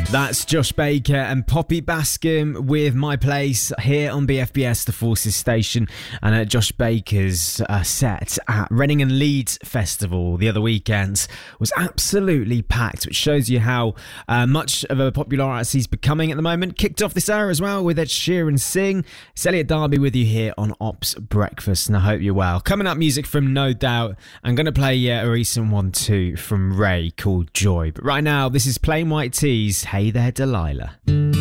That's Josh Baker and Poppy Bascom with My Place here on BFBS, the Forces station. And Josh Baker's set at Reading and Leeds Festival the other weekend was absolutely packed, which shows you how much of a popular artist he's becoming at the moment. Kicked off this hour as well with Ed Sheeran Sing. It's Elliot Darby with you here on Ops Breakfast, and I hope you're well. Coming up, music from No Doubt. I'm going to play a recent one too from Ray called Joy. But right now, this is Plain White Tees, Hey There Delilah.